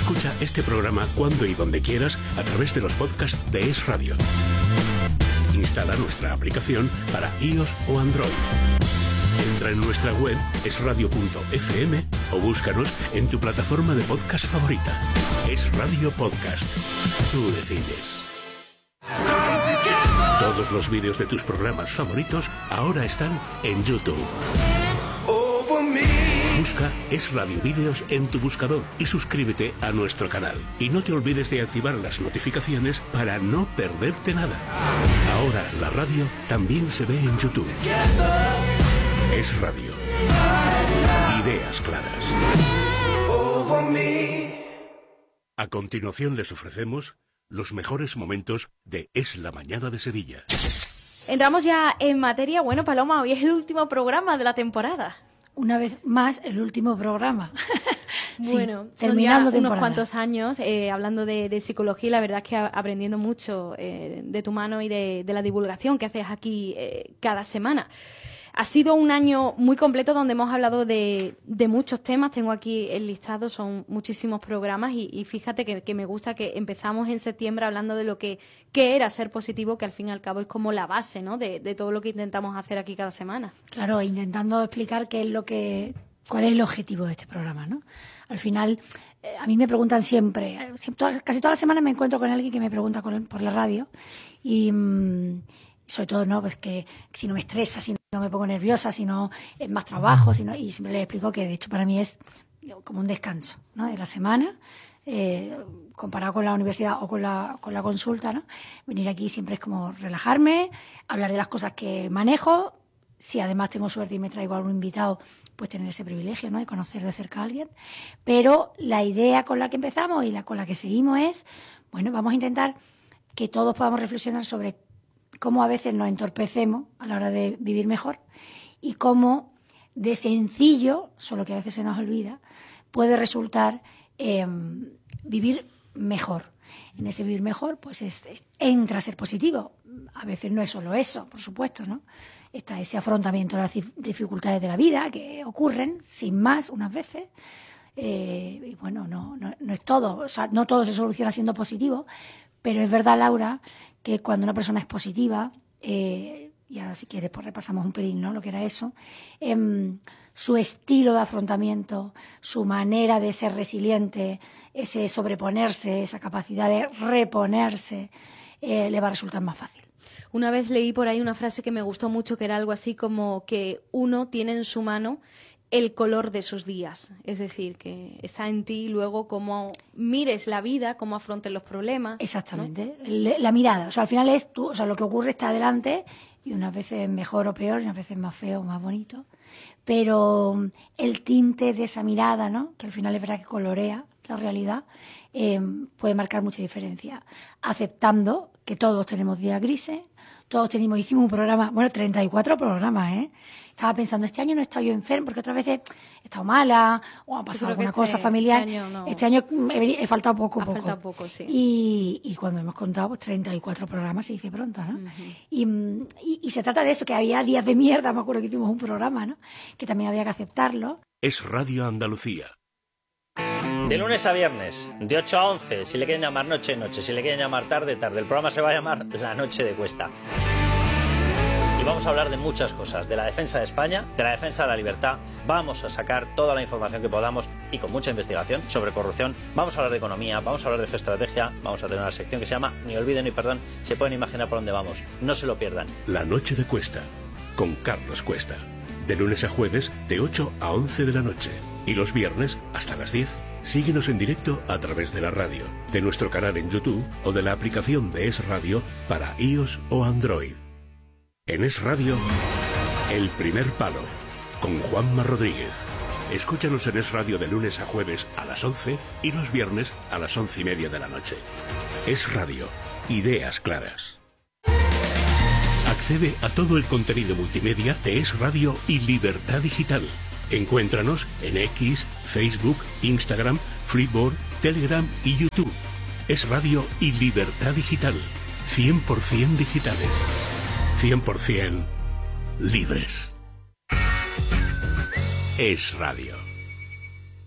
Escucha este programa cuando y donde quieras a través de los podcasts de Es Radio. Instala nuestra aplicación para iOS o Android. Entra en nuestra web esradio.fm o búscanos en tu plataforma de podcast favorita. Es Radio Podcast. Tú decides. Todos los vídeos de tus programas favoritos ahora están en YouTube. Busca Es Radio Vídeos en tu buscador y suscríbete a nuestro canal. Y no te olvides de activar las notificaciones para no perderte nada. Ahora la radio también se ve en YouTube. Es Radio. Ideas claras. A continuación les ofrecemos los mejores momentos de Es la Mañana de Sevilla. Entramos ya en materia. Bueno, Paloma, hoy es el último programa de la temporada. Una vez más, el último programa. Bueno, sí, terminando son ya unos cuantos años hablando de psicología, y la verdad es que aprendiendo mucho de tu mano y de la divulgación que haces aquí cada semana. Ha sido un año muy completo donde hemos hablado de muchos temas. Tengo aquí el listado, son muchísimos programas y fíjate que me gusta que empezamos en septiembre hablando de lo que era ser positivo, que al fin y al cabo es como la base, ¿no?, de todo lo que intentamos hacer aquí cada semana. Claro, intentando explicar cuál es el objetivo de este programa, ¿no? Al final, a mí me preguntan siempre, casi todas las semanas me encuentro con alguien que me pregunta por la radio y sobre todo, ¿no?, pues que si no me estresa, si no me pongo nerviosa, si no es más trabajo, y siempre les explico que de hecho para mí es como un descanso, ¿no?, de la semana, comparado con la universidad o con la consulta, ¿no? Venir aquí siempre es como relajarme, hablar de las cosas que manejo. Si además tengo suerte y me traigo a algún invitado, pues tener ese privilegio, ¿no?, de conocer de cerca a alguien. Pero la idea con la que empezamos y con la que seguimos es, bueno, vamos a intentar que todos podamos reflexionar sobre cómo a veces nos entorpecemos a la hora de vivir mejor y cómo de sencillo, solo que a veces se nos olvida, puede resultar vivir mejor. En ese vivir mejor, pues entra a ser positivo. A veces no es solo eso, por supuesto, ¿no? Está ese afrontamiento de las dificultades de la vida que ocurren, sin más, unas veces. Y bueno, no es todo. O sea, no todo se soluciona siendo positivo, pero es verdad, Laura, que cuando una persona es positiva, y ahora si quieres pues repasamos un pelín, ¿no?, lo que era eso, su estilo de afrontamiento, su manera de ser resiliente, ese sobreponerse, esa capacidad de reponerse, le va a resultar más fácil. Una vez leí por ahí una frase que me gustó mucho, que era algo así como que uno tiene en su mano el color de sus días, es decir, que está en ti luego cómo mires la vida, cómo afrontes los problemas. Exactamente, ¿no? La mirada, o sea, al final es tú, o sea, lo que ocurre está adelante y unas veces mejor o peor, y unas veces más feo o más bonito, pero el tinte de esa mirada, ¿no?, que al final es verdad que colorea la realidad, puede marcar mucha diferencia, aceptando que todos tenemos días grises, hicimos un programa, 34 programas, Estaba pensando, este año no he estado yo enfermo, porque otras veces he estado mala, o ha pasado alguna cosa familiar. Este año he faltado poco. Faltado poco, sí. Y cuando hemos contado, pues 34 programas se dice pronto, ¿no? Uh-huh. Y se trata de eso, que había días de mierda, me acuerdo que hicimos un programa, ¿no?, que también había que aceptarlo. Es Radio Andalucía. De lunes a viernes, de 8 a 11, si le quieren llamar noche, si le quieren llamar tarde. El programa se va a llamar La Noche de Cuesta. Y vamos a hablar de muchas cosas, de la defensa de España, de la defensa de la libertad. Vamos a sacar toda la información que podamos y con mucha investigación sobre corrupción. Vamos a hablar de economía, vamos a hablar de geoestrategia, vamos a tener una sección que se llama Ni olviden ni perdón. Se pueden imaginar por dónde vamos, no se lo pierdan. La Noche de Cuesta, con Carlos Cuesta. De lunes a jueves, de 8 a 11 de la noche. Y los viernes, hasta las 10. Síguenos en directo a través de la radio, de nuestro canal en YouTube o de la aplicación de Es Radio para iOS o Android. En Es Radio, El Primer Palo, con Juanma Rodríguez. Escúchanos en Es Radio de lunes a jueves a las 11 y los viernes a las 11:30 de la noche. Es Radio, ideas claras. Accede a todo el contenido multimedia de Es Radio y Libertad Digital. Encuéntranos en X, Facebook, Instagram, Flipboard, Telegram y YouTube. Es Radio y Libertad Digital. 100% digitales. 100% libres. Es Radio.